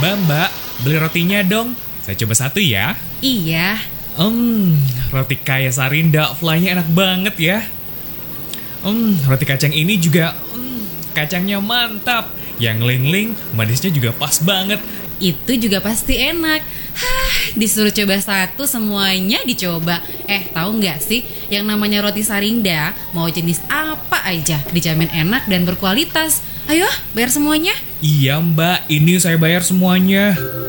Mbak, beli rotinya dong. Saya coba satu ya. Iya. Roti kaya Sarinda, fly-nya enak banget ya. Roti kacang ini juga, kacangnya mantap. Yang ling-ling, manisnya juga pas banget. Itu juga pasti enak. Disuruh coba satu semuanya dicoba. Tahu nggak sih, yang namanya roti Sarinda mau jenis apa aja dijamin enak dan berkualitas. Ayo, bayar semuanya. Iya Mbak, ini saya bayar semuanya.